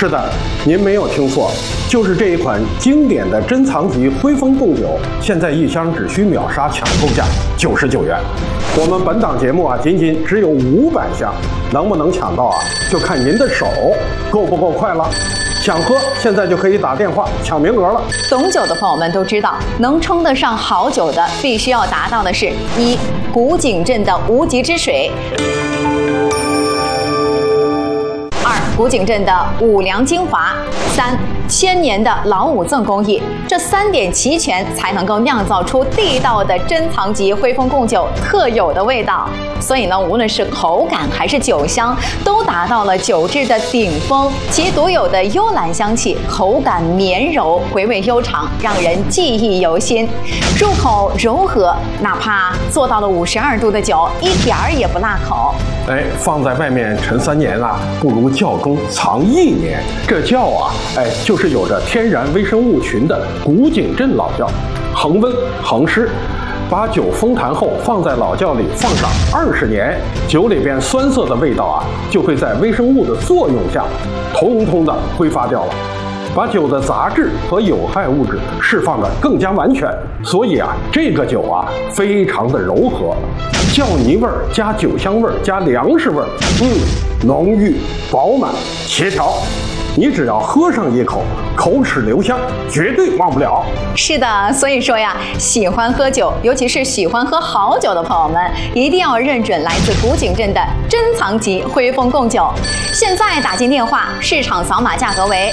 是的，您没有听错，就是这一款经典的珍藏级徽风贡酒，现在一箱只需秒杀抢购价99元。我们本档节目仅仅只有500箱，能不能抢到就看您的手够不够快了。想喝，现在就可以打电话抢名额了。 懂酒的朋友们都知道，能称得上好酒的，必须要达到的是：一、古井镇的无极之水；二、古井镇的五粮精华；三、1000年的老五赠工艺。这3点齐全，才能够酿造出地道的珍藏级徽风贡酒特有的味道。所以呢，无论是口感还是酒香，都达到了酒质的顶峰。其独有的幽兰香气，口感绵柔，回味悠长，让人记忆犹新。入口柔和，哪怕做到了52度的酒，一点儿也不辣口。 放在外面陈3年不如窖中藏1年。这窖就是有着天然微生物群的古井镇老窖，恒温恒湿。把酒封坛后放在老窖里放上20年，酒里边酸涩的味道就会在微生物的作用下，通通的挥发掉了，把酒的杂质和有害物质释放得更加完全。所以这个酒非常的柔和，窖泥味加酒香味加粮食味，浓郁饱满协调。你只要喝上一口，口齿留香，绝对忘不了。 是的，所以说喜欢喝酒，尤其是喜欢喝好酒的朋友们，一定要认准来自古井镇的珍藏级徽风贡酒。现在打进电话，市场扫码价格为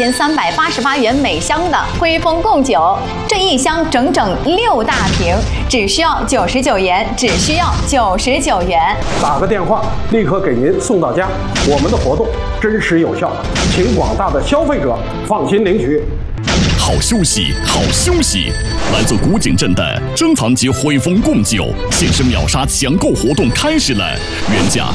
2388元每箱的徽风贡酒，这一箱整整6大瓶，只需要99元，只需要99元。 打个电话，立刻给您送到家。我们的活动真实有效，请广大的消费者放心领取。 好休息，好休息！来自古井镇的珍藏级徽风贡酒限时秒杀抢购活动开始了，原价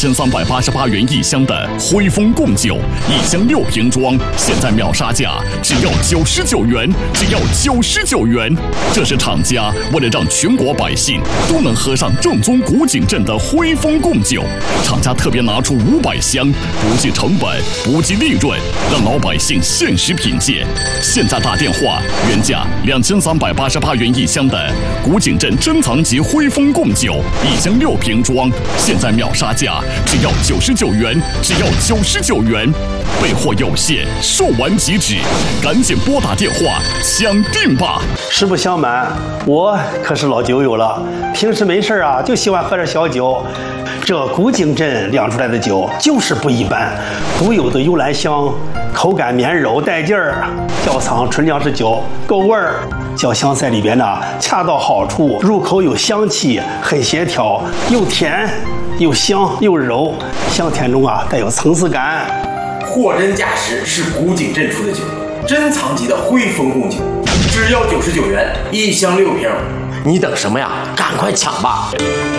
2388元一箱的徽风贡酒，一箱6瓶装，现在秒杀价只要99元，只要99元。这是厂家为了让全国百姓都能喝上正宗古井镇的徽风贡酒，厂家特别拿出500箱，不计成本，不计利润，让老百姓限时品鉴。现在打电话，原价2388元一箱的古井镇珍藏级徽风贡酒，一箱6瓶装，现在秒杀价只要99元，只要99元。备货有限，售完即止，赶紧拨打电话抢订吧！ 实不相瞒，我可是老酒友了，平时没事就喜欢喝点小酒。这古井镇酿出来的酒就是不一般，独有的幽兰香，口感绵柔带劲儿，窖藏纯粮食酒，够味儿。酒香在里边恰到好处，入口有香气，很协调，又甜又香又柔，香甜中带有层次感。 货真价实，是古井镇出的酒，珍藏级的徽风贡酒，只要99元，一箱6瓶。 你等什么呀？赶快抢吧！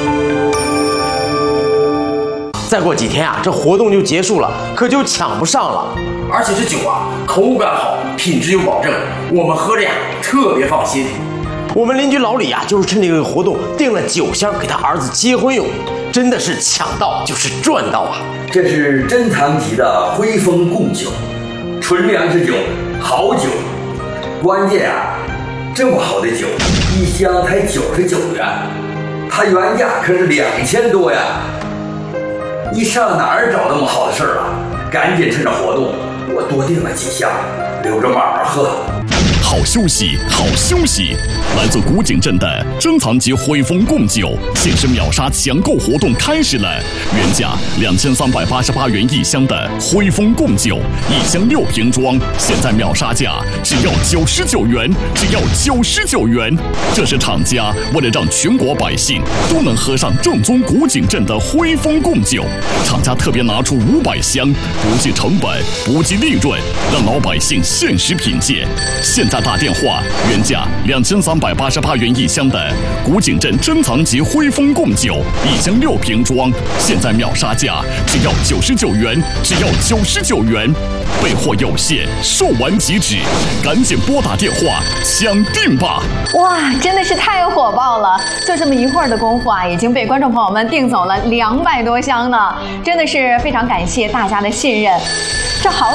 再过几天这活动就结束了，可就抢不上了。 而且这酒口感好，品质有保证，我们喝着特别放心。 我们邻居老李就是趁这个活动订了9箱给他儿子结婚用，真的是抢到就是赚到这是珍藏级的徽风贡酒，纯粮食酒，好酒。关键这么好的酒，一箱才99元，它原价可是2000多呀！你上哪儿找那么好的事儿赶紧趁着活动，我多订了几箱，留着慢慢喝。 好休息，好休息！来自古井镇的珍藏级徽风贡酒限时秒杀抢购活动开始了，原价2388元一箱的徽风贡酒，一箱6瓶装，现在秒杀价只要99元，只要99元。这是厂家为了让全国百姓都能喝上正宗古井镇的徽风贡酒，厂家特别拿出500箱，不计成本，不计利润，让老百姓限时品鉴。现在打电话，原价2388元一箱的古井镇珍藏级徽风贡酒，一箱6瓶装，现在秒杀价只要99元，只要99元。备货有限，售完即止，赶紧拨打电话抢订吧！ 哇，真的是太火爆了！就这么一会儿的功夫已经被观众朋友们订走了200多箱呢，真的是非常感谢大家的信任。这好